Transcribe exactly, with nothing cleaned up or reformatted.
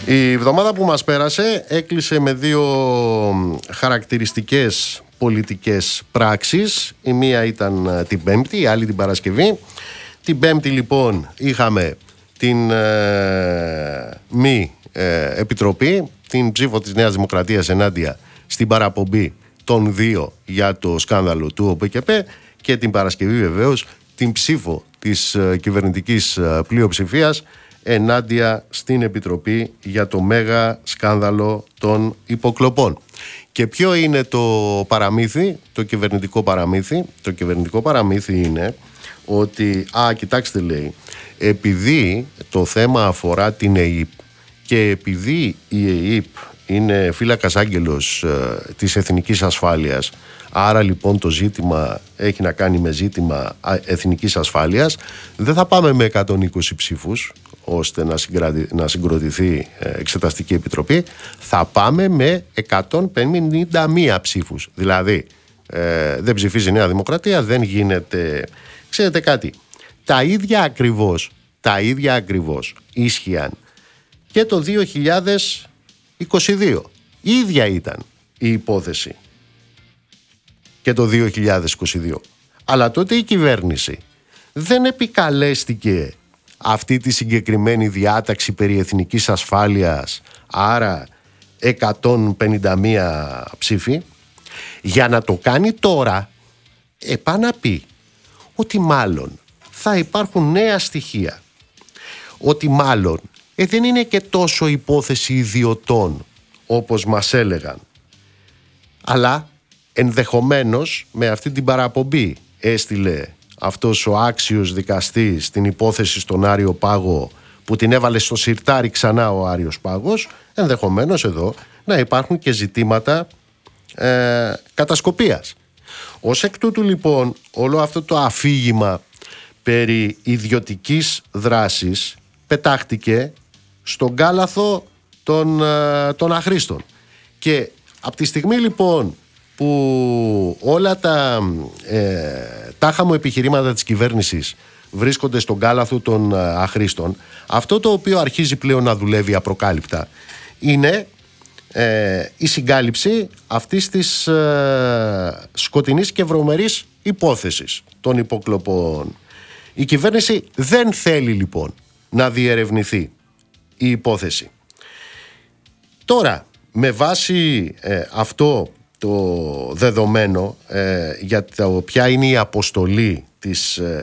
Η εβδομάδα που μας πέρασε έκλεισε με δύο χαρακτηριστικές πολιτικές πράξεις. Η μία ήταν την Πέμπτη, η άλλη την Παρασκευή. Την Πέμπτη λοιπόν είχαμε την ε, μη ε, επιτροπή, την ψήφο της Νέας Δημοκρατίας ενάντια στην παραπομπή των δύο για το σκάνδαλο του ΟΠΕΚΕΠΕ, και την Παρασκευή βεβαίως την ψήφο της ε, κυβερνητικής ε, πλειοψηφίας ενάντια στην Επιτροπή για το μέγα σκάνδαλο των υποκλοπών. Και ποιο είναι το παραμύθι, το κυβερνητικό παραμύθι? Το κυβερνητικό παραμύθι είναι ότι, α, κοιτάξτε, λέει, επειδή το θέμα αφορά την ΕΥΠ και επειδή η ΕΥΠ είναι φύλακας άγγελος ε, της εθνικής ασφάλειας, άρα λοιπόν το ζήτημα έχει να κάνει με ζήτημα εθνικής ασφάλειας, δεν θα πάμε με εκατόν είκοσι ψήφους ώστε να, να συγκροτηθεί εξεταστική επιτροπή, θα πάμε με εκατόν πενήντα μία ψήφους. Δηλαδή ε, δεν ψηφίζει η Νέα Δημοκρατία, δεν γίνεται. Ξέρετε κάτι, τα ίδια ακριβώς, τα ίδια ακριβώς ίσχυαν και το δύο χιλιάδες είκοσι δύο. Η ίδια ήταν η υπόθεση και το δύο χιλιάδες είκοσι δύο. Αλλά τότε η κυβέρνηση δεν επικαλέστηκε αυτή τη συγκεκριμένη διάταξη περί εθνικής ασφάλειας, άρα εκατόν πενήντα μία ψήφοι, για να το κάνει τώρα. Επά να πει ότι μάλλον θα υπάρχουν νέα στοιχεία, ότι μάλλον ε, δεν είναι και τόσο υπόθεση ιδιωτών όπως μας έλεγαν, αλλά ενδεχομένως με αυτή την παραπομπή έστειλε αυτός ο άξιος δικαστής την υπόθεση στον Άριο Πάγο, που την έβαλε στο σιρτάρι ξανά ο Άριος Πάγος, ενδεχομένως εδώ να υπάρχουν και ζητήματα ε, κατασκοπίας. Ως εκ τούτου λοιπόν όλο αυτό το αφήγημα περί ιδιωτικής δράσης πετάχτηκε στον κάλαθο των, ε, των αχρήστων. Και από τη στιγμή λοιπόν που όλα τα ε, τάχα μου επιχειρήματα της κυβέρνησης βρίσκονται στον κάλαθο των ε, αχρήστων, αυτό το οποίο αρχίζει πλέον να δουλεύει απροκάλυπτα είναι ε, η συγκάλυψη αυτής της ε, σκοτεινής και βρωμερής υπόθεσης των υποκλοπών. Η κυβέρνηση δεν θέλει λοιπόν να διερευνηθεί η υπόθεση. Τώρα, με βάση ε, αυτό το δεδομένο ε, για το ποια είναι η αποστολή της